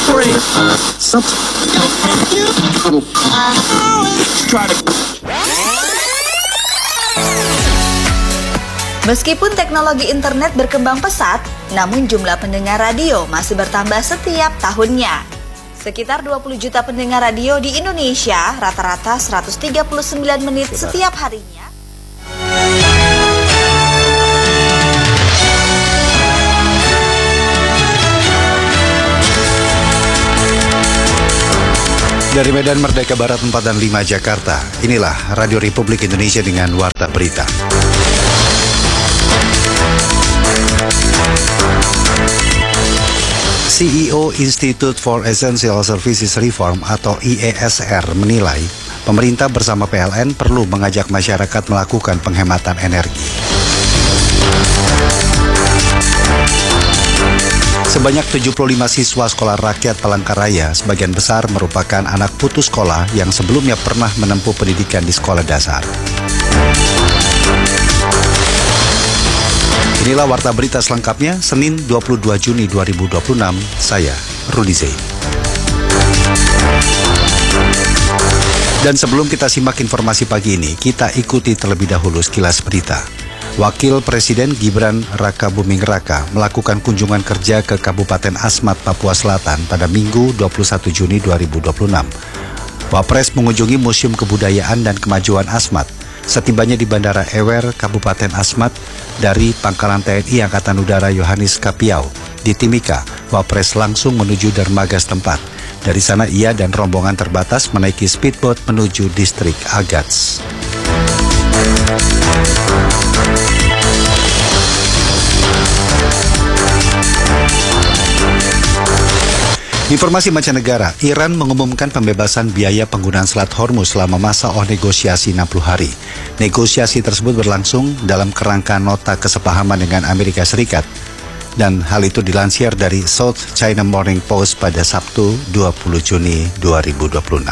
Meskipun teknologi internet berkembang pesat, namun jumlah pendengar radio masih bertambah setiap tahunnya. Sekitar 20 juta pendengar radio di Indonesia, rata-rata 139 menit setiap harinya. Dari Medan Merdeka Barat 4 dan 5 Jakarta, inilah Radio Republik Indonesia dengan Warta Berita. CEO Institute for Essential Services Reform atau IESR menilai pemerintah bersama PLN perlu mengajak masyarakat melakukan penghematan energi. Sebanyak 75 siswa sekolah rakyat Palangkaraya, sebagian besar merupakan anak putus sekolah yang sebelumnya pernah menempuh pendidikan di sekolah dasar. Inilah Warta Berita selengkapnya, Senin 22 Juni 2026, saya Rudi Zain. Dan sebelum kita simak informasi pagi ini, kita ikuti terlebih dahulu sekilas berita. Wakil Presiden Gibran Rakabuming Raka melakukan kunjungan kerja ke Kabupaten Asmat, Papua Selatan pada Minggu 21 Juni 2026. Wapres mengunjungi Museum Kebudayaan dan Kemajuan Asmat. Setibanya di Bandara Ewer, Kabupaten Asmat, dari Pangkalan TNI Angkatan Udara Yohanes Kapiau di Timika, Wapres langsung menuju dermaga setempat. Dari sana ia dan rombongan terbatas menaiki speedboat menuju distrik Agats. Informasi mancanegara, Iran mengumumkan pembebasan biaya penggunaan Selat Hormuz selama masa negosiasi 60 hari. Negosiasi tersebut berlangsung dalam kerangka nota kesepahaman dengan Amerika Serikat. Dan hal itu dilansir dari South China Morning Post pada Sabtu 20 Juni 2026.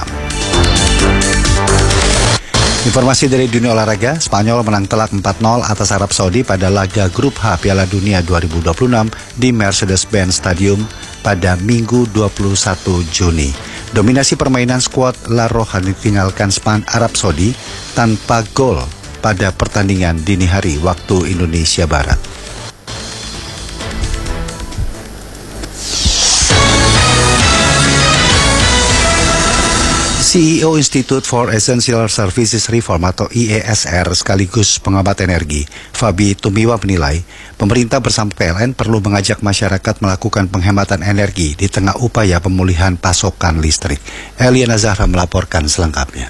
Informasi dari dunia olahraga, Spanyol menang telak 4-0 atas Arab Saudi pada laga Grup H Piala Dunia 2026 di Mercedes-Benz Stadium pada Minggu 21 Juni. Dominasi permainan skuad La Roja ditinggalkan Arab Saudi tanpa gol pada pertandingan dini hari waktu Indonesia Barat. CEO Institute for Essential Services Reform atau IESR sekaligus pengamat energi, Fabi Tumiwa menilai pemerintah bersama PLN perlu mengajak masyarakat melakukan penghematan energi di tengah upaya pemulihan pasokan listrik. Eliana Zahra melaporkan selengkapnya.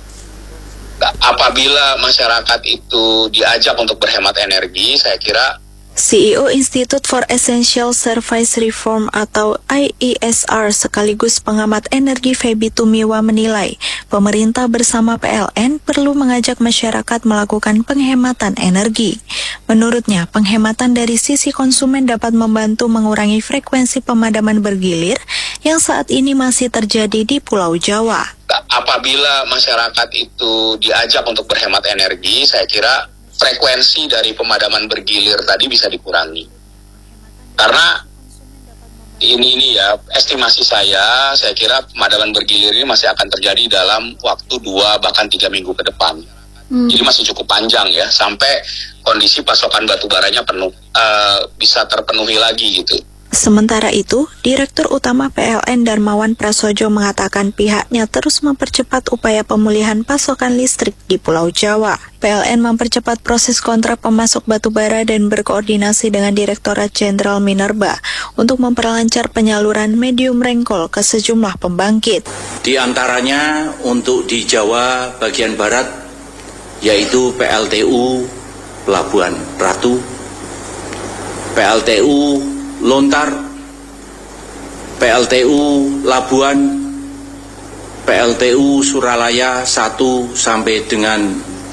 Apabila masyarakat itu diajak untuk berhemat energi, saya kira CEO Institute for Essential Service Reform atau IESR sekaligus pengamat energi Fabi Tumiwa menilai pemerintah bersama PLN perlu mengajak masyarakat melakukan penghematan energi. Menurutnya, penghematan dari sisi konsumen dapat membantu mengurangi frekuensi pemadaman bergilir yang saat ini masih terjadi di Pulau Jawa. Apabila masyarakat itu diajak untuk berhemat energi, saya kira frekuensi dari pemadaman bergilir tadi bisa dikurangi. Karena ini ya, estimasi saya kira pemadaman bergilir ini masih akan terjadi dalam waktu 2 bahkan 3 minggu ke depan. Jadi masih cukup panjang ya, sampai kondisi pasokan batu baranya bisa terpenuhi lagi gitu. Sementara itu, Direktur Utama PLN Darmawan Prasojo mengatakan pihaknya terus mempercepat upaya pemulihan pasokan listrik di Pulau Jawa. PLN mempercepat proses kontrak pemasok batubara dan berkoordinasi dengan Direktorat Jenderal Minerba untuk memperlancar penyaluran medium raincoal ke sejumlah pembangkit. Di antaranya untuk di Jawa bagian barat, yaitu PLTU Pelabuhan Ratu, PLTU Lontar, PLTU Labuan, PLTU Suralaya 1 sampai dengan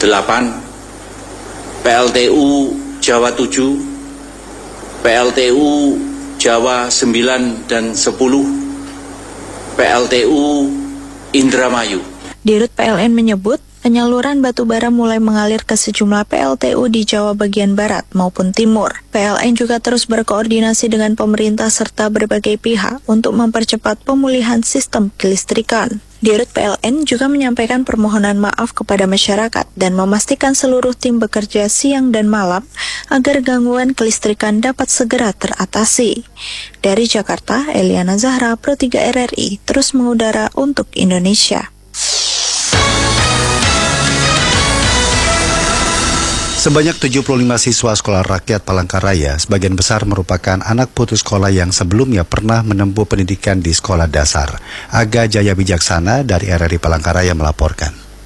8, PLTU Jawa 7, PLTU Jawa 9 dan 10, PLTU Indramayu. Dirut PLN menyebut penyaluran batu bara mulai mengalir ke sejumlah PLTU di Jawa bagian barat maupun timur. PLN juga terus berkoordinasi dengan pemerintah serta berbagai pihak untuk mempercepat pemulihan sistem kelistrikan. Dirut PLN juga menyampaikan permohonan maaf kepada masyarakat dan memastikan seluruh tim bekerja siang dan malam agar gangguan kelistrikan dapat segera teratasi. Dari Jakarta, Eliana Zahra, Pro 3 RRI, terus mengudara untuk Indonesia. Sebanyak 75 siswa sekolah rakyat Palangkaraya, sebagian besar merupakan anak putus sekolah yang sebelumnya pernah menempuh pendidikan di sekolah dasar. Aga Jaya Bijaksana dari RRI Palangkaraya melaporkan.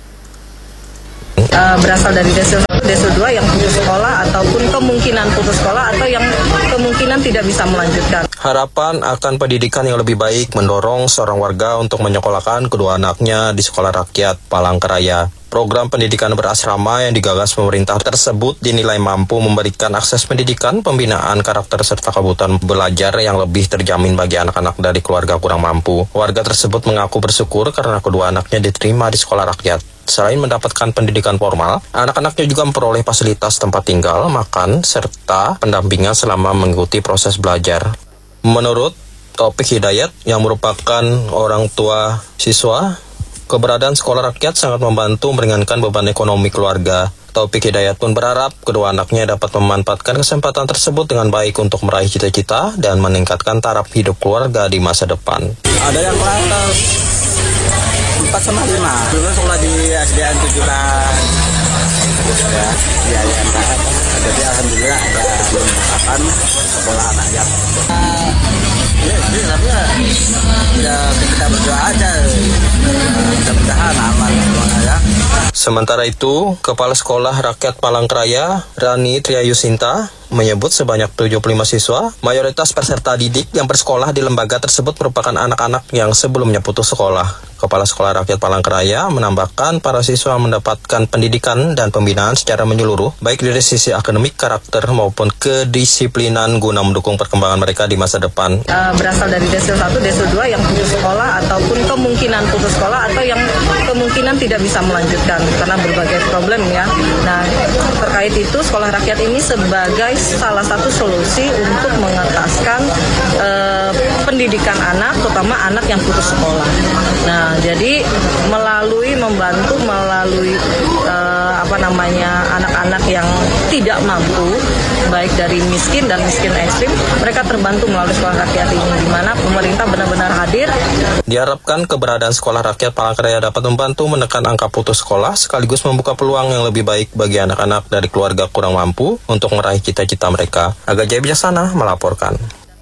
Berasal dari Desil 1, Desil 2 yang putus sekolah ataupun kemungkinan putus sekolah atau yang kemungkinan tidak bisa melanjutkan. Harapan akan pendidikan yang lebih baik mendorong seorang warga untuk menyekolahkan kedua anaknya di sekolah rakyat Palangkaraya. Program pendidikan berasrama yang digagas pemerintah tersebut dinilai mampu memberikan akses pendidikan, pembinaan karakter serta kebutuhan belajar yang lebih terjamin bagi anak-anak dari keluarga kurang mampu. Warga tersebut mengaku bersyukur karena kedua anaknya diterima di sekolah rakyat. Selain mendapatkan pendidikan formal, anak-anaknya juga memperoleh fasilitas tempat tinggal, makan, serta pendampingan selama mengikuti proses belajar. Menurut Taufik Hidayat yang merupakan orang tua siswa, keberadaan sekolah rakyat sangat membantu meringankan beban ekonomi keluarga. Taufik Hidayat pun berharap kedua anaknya dapat memanfaatkan kesempatan tersebut dengan baik untuk meraih cita-cita dan meningkatkan taraf hidup keluarga di masa depan. Ada yang kelas 4 sama 5. Dulu sekolah di SDN 7 kan. Ya, yang kan. Jadi alhamdulillah ada merupakan sekolah rakyat. Ini tapi ya kita berdoa aja. Mudah-mudahan aman semuanya ya. Sementara itu, Kepala Sekolah Rakyat Palangkaraya, Rani Triayusinta, menyebut sebanyak 75 siswa, mayoritas peserta didik yang bersekolah di lembaga tersebut merupakan anak-anak yang sebelumnya putus sekolah. Kepala Sekolah Rakyat Palangkaraya menambahkan para siswa mendapatkan pendidikan dan pembinaan secara menyeluruh, baik dari sisi akademik, karakter, maupun kedisiplinan guna mendukung perkembangan mereka di masa depan. Berasal dari Desil 1, Desil 2 yang putus sekolah ataupun kemungkinan putus sekolah atau yang kemungkinan tidak bisa melanjutkan karena berbagai problem ya. Nah, terkait itu sekolah rakyat ini sebagai salah satu solusi untuk mengetaskan pendidikan anak, terutama anak yang putus sekolah. Nah, jadi membantu melalui anak-anak yang tidak mampu, baik dari miskin dan miskin ekstrim, mereka terbantu melalui sekolah rakyat ini, di mana pemerintah benar-benar hadir. Diharapkan keberadaan sekolah rakyat Palangkaraya dapat membantu menekan angka putus sekolah, sekaligus membuka peluang yang lebih baik bagi anak-anak dari keluarga kurang mampu untuk meraih cita-cita mereka. Aga Jaya Bijaksana melaporkan.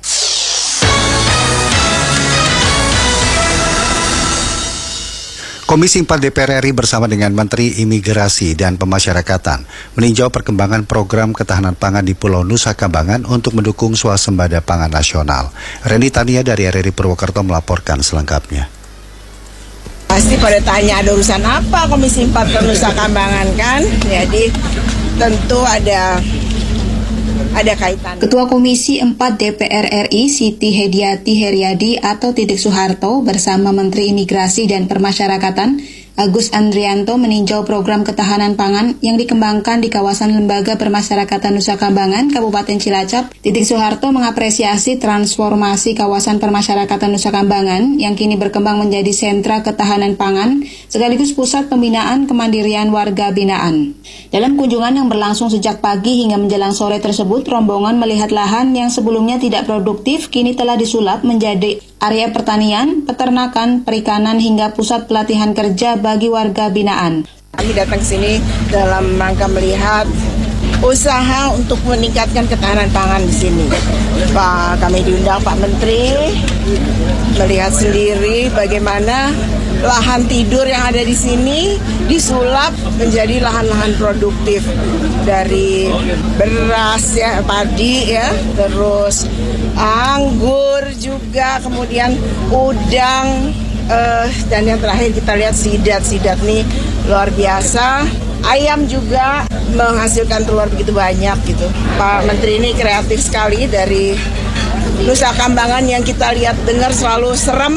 Komisi 4 DPR RI bersama dengan Menteri Imigrasi dan Pemasyarakatan meninjau perkembangan program ketahanan pangan di Pulau Nusa Kambangan untuk mendukung swasembada pangan nasional. Reni Tania dari RRI Purwokerto melaporkan selengkapnya. Pasti pada tanya ada urusan apa Komisi 4 ke Nusa Kambangan kan? Jadi tentu ada kaitan. Ketua Komisi 4 DPR RI Siti Hediati Heriadi atau Titik Soeharto bersama Menteri Imigrasi dan Permasyarakatan Agus Andrianto meninjau program ketahanan pangan yang dikembangkan di kawasan Lembaga Permasyarakatan Nusa Kambangan, Kabupaten Cilacap. Titik Soeharto mengapresiasi transformasi kawasan permasyarakatan Nusa Kambangan yang kini berkembang menjadi sentra ketahanan pangan sekaligus pusat pembinaan kemandirian warga binaan. Dalam kunjungan yang berlangsung sejak pagi hingga menjelang sore tersebut, rombongan melihat lahan yang sebelumnya tidak produktif kini telah disulap menjadi area pertanian, peternakan, perikanan hingga pusat pelatihan kerja bagi warga binaan. Kami datang ke sini dalam rangka melihat usaha untuk meningkatkan ketahanan pangan di sini. Kami diundang Pak Menteri melihat sendiri bagaimana lahan tidur yang ada di sini disulap menjadi lahan-lahan produktif dari beras ya, padi ya, terus anggur juga, kemudian udang, dan yang terakhir kita lihat sidat nih luar biasa. Ayam juga menghasilkan telur begitu banyak gitu. Pak Menteri ini kreatif sekali, dari Nusa Kambangan yang kita lihat dengar selalu serem,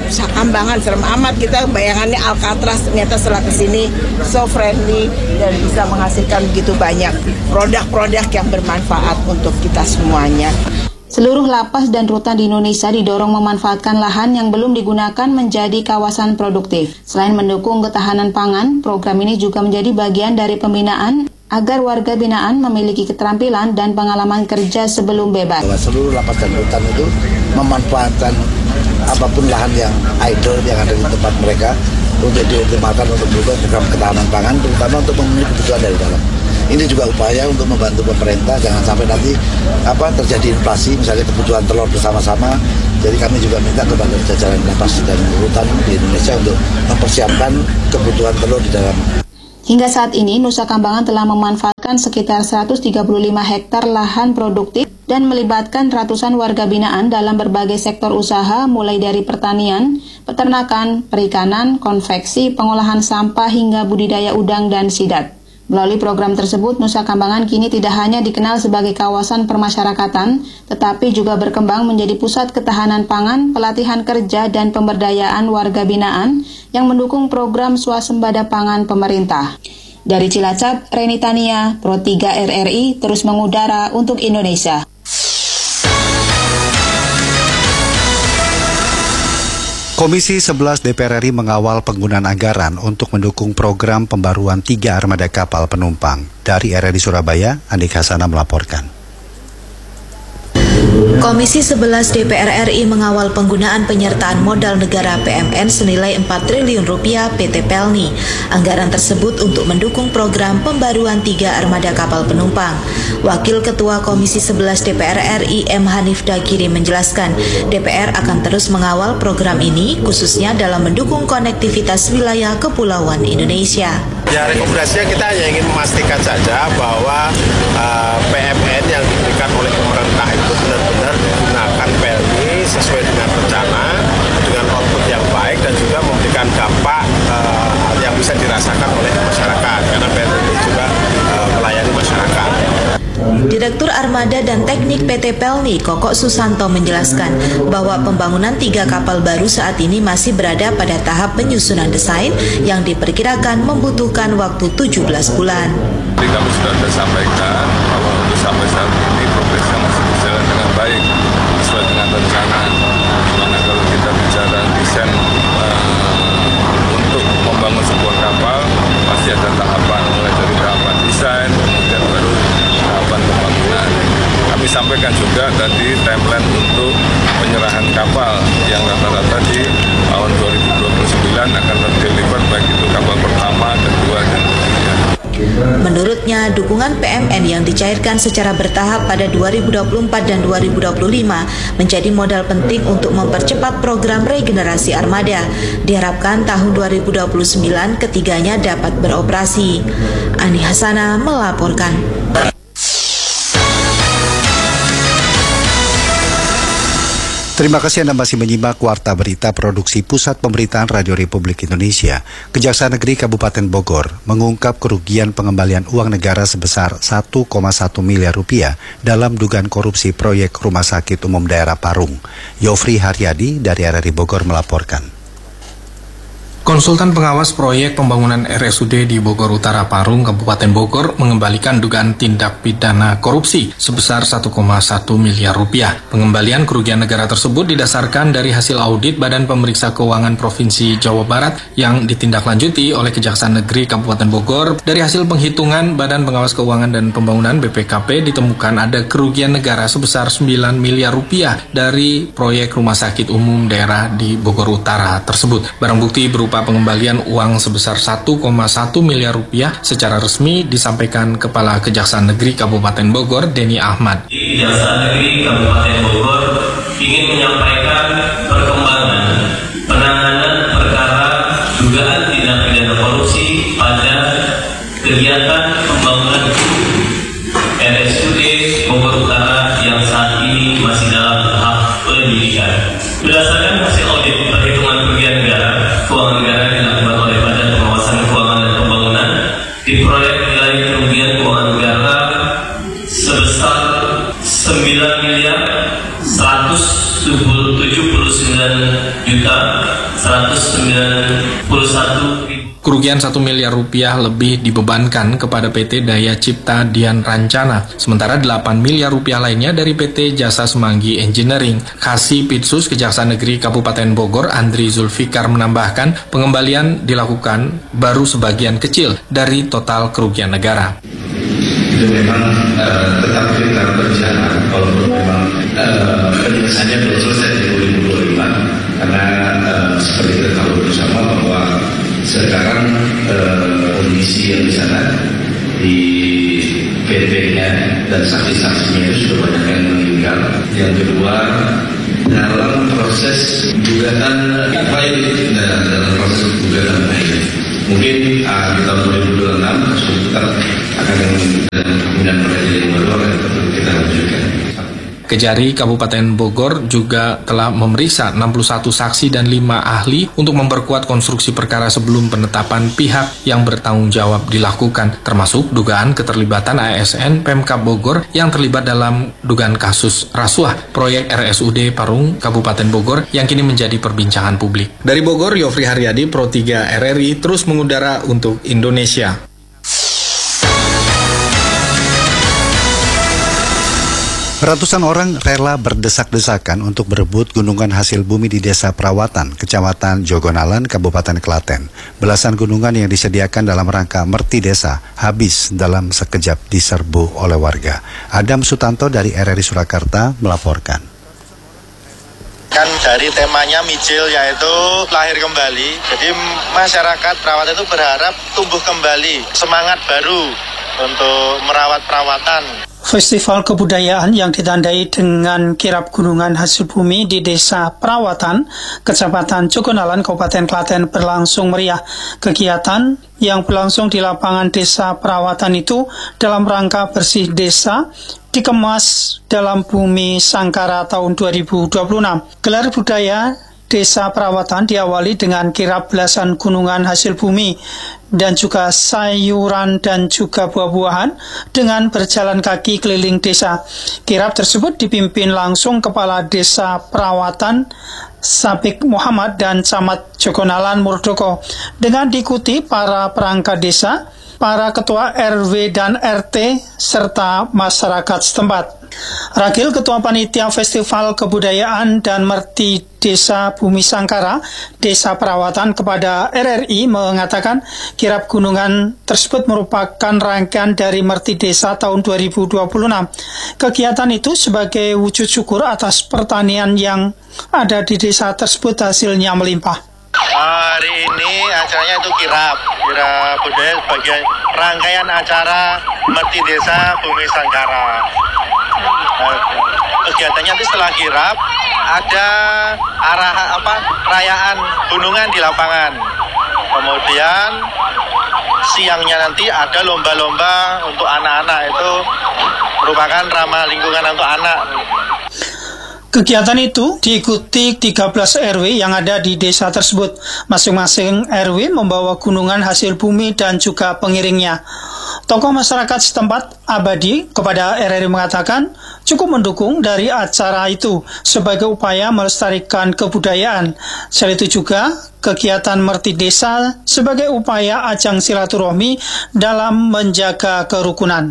Kambangan serem amat, kita bayangannya Alcatraz, ternyata setelah kesini so friendly dan bisa menghasilkan begitu banyak produk-produk yang bermanfaat untuk kita semuanya. Seluruh lapas dan rutan di Indonesia didorong memanfaatkan lahan yang belum digunakan menjadi kawasan produktif. Selain mendukung ketahanan pangan, program ini juga menjadi bagian dari pembinaan agar warga binaan memiliki keterampilan dan pengalaman kerja sebelum bebas. Seluruh lapas dan rutan itu memanfaatkan apapun lahan yang idle yang ada di tempat mereka untuk dioptimalkan untuk berubah program ketahanan pangan, terutama untuk memenuhi kebutuhan dari dalam. Ini juga upaya untuk membantu pemerintah jangan sampai nanti terjadi inflasi, misalnya kebutuhan telur bersama-sama. Jadi kami juga minta kepada jajaran lapas dan rutan di Indonesia untuk mempersiapkan kebutuhan telur di dalam. Hingga saat ini, Nusa Kambangan telah memanfaatkan sekitar 135 hektar lahan produktif dan melibatkan ratusan warga binaan dalam berbagai sektor usaha mulai dari pertanian, peternakan, perikanan, konveksi, pengolahan sampah hingga budidaya udang dan sidat. Melalui program tersebut, Nusa Kambangan kini tidak hanya dikenal sebagai kawasan permasyarakatan, tetapi juga berkembang menjadi pusat ketahanan pangan, pelatihan kerja, dan pemberdayaan warga binaan yang mendukung program swasembada pangan pemerintah. Dari Cilacap, Reni Tania, Pro 3 RRI, terus mengudara untuk Indonesia. Komisi 11 DPR RI mengawal penggunaan anggaran untuk mendukung program pembaruan 3 armada kapal penumpang. Dari RRI Surabaya, Andik Hasana melaporkan. Komisi 11 DPR RI mengawal penggunaan penyertaan modal negara PMN senilai 4 triliun rupiah PT Pelni. Anggaran tersebut untuk mendukung program pembaruan 3 armada kapal penumpang. Wakil Ketua Komisi 11 DPR RI M. Hanif Dakiri menjelaskan, DPR akan terus mengawal program ini khususnya dalam mendukung konektivitas wilayah kepulauan Indonesia. Ya, rekomendasinya kita hanya ingin memastikan saja bahwa PMN yang diberikan oleh pemerintah itu benar-benar digunakan Pelni sesuai dengan rencana, dengan output yang baik dan juga memberikan dampak yang bisa dirasakan oleh masyarakat, karena Pelni ini juga melayani masyarakat. Direktur Armada dan Teknik PT Pelni, Kokok Susanto menjelaskan bahwa pembangunan 3 kapal baru saat ini masih berada pada tahap penyusunan desain yang diperkirakan membutuhkan waktu 17 bulan. Jadi kami sudah sampaikan bahwa untuk sampai saat ini progresnya masih berjalan dengan baik sesuai dengan rencana. Karena kalau kita bicara desain untuk membangun sebuah kapal pasti ada tahapan, mulai dari tahapan desain, kemudian baru tahapan pembangunan. Kami sampaikan juga tadi timeline untuk penyerahan kapal yang rata-rata di tahun 2029 akan terdeliver baik itu kapal pertama, kedua, dan ketiga. Menurutnya, dukungan PMN yang dicairkan secara bertahap pada 2024 dan 2025 menjadi modal penting untuk mempercepat program regenerasi armada. Diharapkan tahun 2029 ketiganya dapat beroperasi. Ani Hasana melaporkan. Terima kasih Anda masih menyimak Warta Berita Produksi Pusat Pemberitaan Radio Republik Indonesia. Kejaksaan Negeri Kabupaten Bogor mengungkap kerugian pengembalian uang negara sebesar 1,1 miliar rupiah dalam dugaan korupsi proyek Rumah Sakit Umum Daerah Parung. Yofri Haryadi dari RRI Bogor melaporkan. Konsultan pengawas proyek pembangunan RSUD di Bogor Utara Parung, Kabupaten Bogor mengembalikan dugaan tindak pidana korupsi sebesar 1,1 miliar rupiah. Pengembalian kerugian negara tersebut didasarkan dari hasil audit Badan Pemeriksa Keuangan Provinsi Jawa Barat yang ditindaklanjuti oleh Kejaksaan Negeri Kabupaten Bogor. Dari hasil penghitungan Badan Pengawas Keuangan dan Pembangunan BPKP ditemukan ada kerugian negara sebesar 9 miliar rupiah dari proyek Rumah Sakit Umum Daerah di Bogor Utara tersebut. Barang bukti berupa pengembalian uang sebesar 1,1 miliar rupiah secara resmi disampaikan Kepala Kejaksaan Negeri Kabupaten Bogor, Denny Ahmad. Kejaksaan Negeri Kabupaten Bogor ingin menyampaikan perkembangan penanganan perkara dugaan tindak pidana korupsi pada kegiatan pembangunan RSUD Bogor Utara yang saat ini masih dalam tahap penyelidikan. Berdasarkan hasil audit perhitungan kerugian negara, keuangan negara yang dilakukan oleh Badan Pengawasan Keuangan dan Pembangunan di proyek nilai kerugian keuangan negara sebesar 9 miliar 179 9.191.000. Kerugian 1 miliar rupiah lebih dibebankan kepada PT Daya Cipta Dian Rancana, sementara 8 miliar rupiah lainnya dari PT Jasa Semanggi Engineering. Kasipitsus Kejaksaan Negeri Kabupaten Bogor, Andri Zulfikar menambahkan, pengembalian dilakukan baru sebagian kecil dari total kerugian negara. Itu memang tetap kita berjalan, walaupun memang penyelesaiannya belum selesai di 2025, karena seperti kita tahu bersama bahwa sekarang kondisi yang di sana di PT-nya dan saksi-saksinya itu sudah banyak yang meninggal. Yang kedua, dalam proses gugatan dalam proses gugatan mungkin di tahun 2026 kasus kita akan kemudian peradilan baru akan kita lanjutkan. Kejari Kabupaten Bogor juga telah memeriksa 61 saksi dan 5 ahli untuk memperkuat konstruksi perkara sebelum penetapan pihak yang bertanggung jawab dilakukan, termasuk dugaan keterlibatan ASN Pemkab Bogor yang terlibat dalam dugaan kasus rasuah proyek RSUD Parung Kabupaten Bogor yang kini menjadi perbincangan publik. Dari Bogor, Yofri Haryadi, Pro 3 RRI terus mengudara untuk Indonesia. Ratusan orang rela berdesak-desakan untuk berebut gunungan hasil bumi di Desa Perawatan, Kecamatan Jogonalan, Kabupaten Klaten. Belasan gunungan yang disediakan dalam rangka merti desa habis dalam sekejap diserbu oleh warga. Adam Sutanto dari RRI Surakarta melaporkan. Kan dari temanya Mijil yaitu lahir kembali. Jadi masyarakat Perawatan itu berharap tumbuh kembali semangat baru untuk merawat perawatan. Festival kebudayaan yang ditandai dengan kirap gunungan hasil bumi di Desa Perawatan, Kecamatan Jogonalan, Kabupaten Klaten berlangsung meriah. Kegiatan yang berlangsung di lapangan Desa Perawatan itu dalam rangka bersih desa dikemas dalam Bumi Sangkara tahun 2026. Gelar budaya Desa Perawatan diawali dengan kirap belasan gunungan hasil bumi dan juga sayuran dan juga buah-buahan dengan berjalan kaki keliling desa. Kirap tersebut dipimpin langsung Kepala Desa Perawatan Sabik Muhammad dan Camat Jogonalan Murdoko dengan diikuti para perangkat desa, para ketua RW dan RT serta masyarakat setempat. Ragil Ketua Panitia Festival Kebudayaan dan Merti Desa Bumi Sangkara Desa Perawatan kepada RRI mengatakan kirap gunungan tersebut merupakan rangkaian dari Merti Desa tahun 2026. Kegiatan itu sebagai wujud syukur atas pertanian yang ada di desa tersebut hasilnya melimpah. Hari ini acaranya itu kirap budaya sebagai rangkaian acara Merti Desa Bumi Sangkara. Kegiatannya itu setelah kirap ada perayaan gunungan di lapangan. Kemudian siangnya nanti ada lomba-lomba untuk anak-anak, itu merupakan ramah lingkungan untuk anak. Kegiatan itu diikuti 13 RW yang ada di desa tersebut. Masing-masing RW membawa gunungan hasil bumi dan juga pengiringnya. Tokoh masyarakat setempat Abadi kepada RRI mengatakan cukup mendukung dari acara itu sebagai upaya melestarikan kebudayaan. Selain itu juga kegiatan Merti Desa sebagai upaya ajang silaturahmi dalam menjaga kerukunan.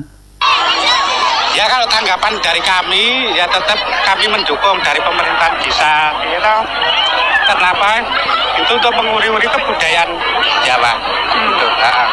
Ya kalau tanggapan dari kami ya tetap kami mendukung dari pemerintahan desa. Gitu. Kenapa? Itu untuk menguri-uri kebudayaan Jawa. Gitu.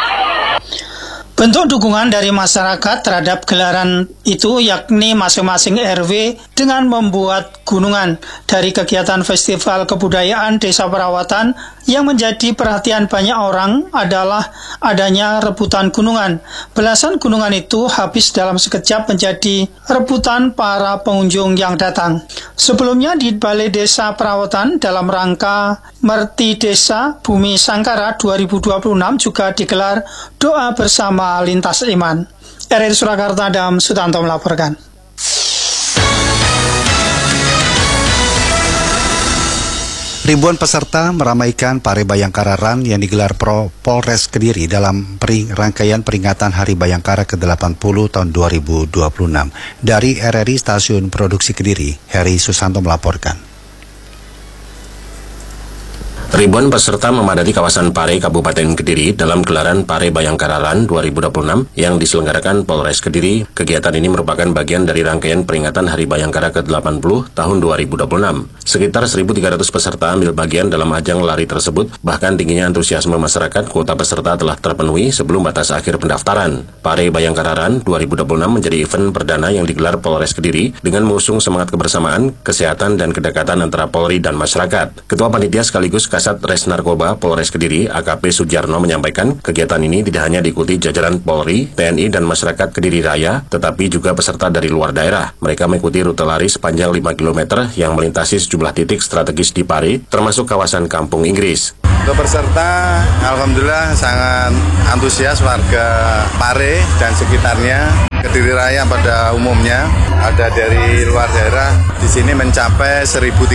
Bentuk dukungan dari masyarakat terhadap gelaran itu yakni masing-masing RW dengan membuat gunungan. Dari kegiatan Festival Kebudayaan Desa Perawatan yang menjadi perhatian banyak orang adalah adanya rebutan gunungan. Belasan gunungan itu habis dalam sekejap menjadi rebutan para pengunjung yang datang. Sebelumnya di Balai Desa Perawatan dalam rangka Merti Desa Bumi Sangkara 2026 juga digelar doa bersama lintas iman. RRI Surakarta, Adam Sutanto melaporkan. Ribuan peserta meramaikan Pare Bayangkara Run yang digelar Polres Kediri dalam rangkaian peringatan Hari Bayangkara ke-80 tahun 2026. Dari RRI Stasiun Produksi Kediri, Heri Susanto melaporkan. Ribuan peserta memadati kawasan Pare, Kabupaten Kediri dalam gelaran Pare Bayangkara Run 2026 yang diselenggarakan Polres Kediri. Kegiatan ini merupakan bagian dari rangkaian peringatan Hari Bayangkara ke-80 tahun 2026. Sekitar 1.300 peserta ambil bagian dalam ajang lari tersebut, bahkan tingginya antusiasme masyarakat, kuota peserta telah terpenuhi sebelum batas akhir pendaftaran. Pare Bayangkara Run 2026 menjadi event perdana yang digelar Polres Kediri dengan mengusung semangat kebersamaan, kesehatan, dan kedekatan antara Polri dan masyarakat. Ketua Panitia sekaligus Kasat Res Narkoba Polres Kediri, AKP Sujarno, menyampaikan kegiatan ini tidak hanya diikuti jajaran Polri, TNI, dan masyarakat Kediri Raya, tetapi juga peserta dari luar daerah. Mereka mengikuti rute lari sepanjang 5 km yang melintasi sejumlah titik strategis di Pare, termasuk kawasan Kampung Inggris. Untuk peserta, alhamdulillah sangat antusias warga Pare dan sekitarnya. Kediri Raya pada umumnya ada dari luar daerah, di sini mencapai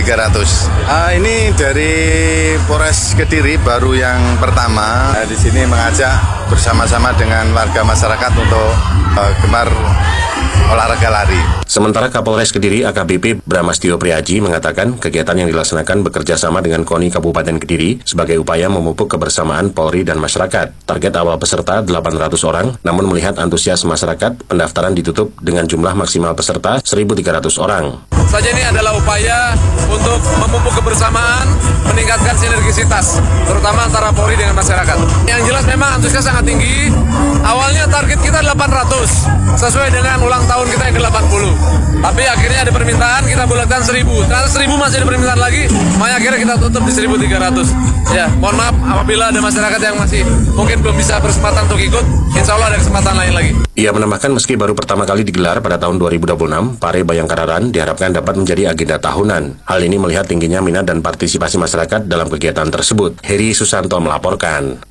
1.300. Ini dari Polres Kediri baru yang pertama. Di sini mengajak bersama-sama dengan warga masyarakat untuk gemar olahraga lari. Sementara Kapolres Kediri AKBP Bramastio Priaji mengatakan kegiatan yang dilaksanakan bekerja sama dengan KONI Kabupaten Kediri sebagai upaya memupuk kebersamaan Polri dan masyarakat. Target awal peserta 800 orang, namun melihat antusias masyarakat, pendaftaran ditutup dengan jumlah maksimal peserta 1.300 orang. Saja ini adalah upaya untuk memupuk kebersamaan, meningkatkan sinergisitas, terutama antara Polri dengan masyarakat. Yang jelas memang antusias sangat tinggi. Awalnya target kita 800, sesuai dengan ulang tahun kita yang ke-80. Tapi akhirnya ada permintaan, kita bulatkan 1.000. Ternyata 1.000 masih ada permintaan lagi, makanya akhirnya kita tutup di 1.300. Ya, mohon maaf apabila ada masyarakat yang masih mungkin belum bisa berkesempatan untuk ikut, insya Allah ada kesempatan lain lagi. Ia menambahkan meski baru pertama kali digelar pada tahun 2026, Pare Bayangkara Run diharapkan dapat menjadi agenda tahunan. Hal ini melihat tingginya minat dan partisipasi masyarakat dalam kegiatan tersebut. Heri Susanto melaporkan.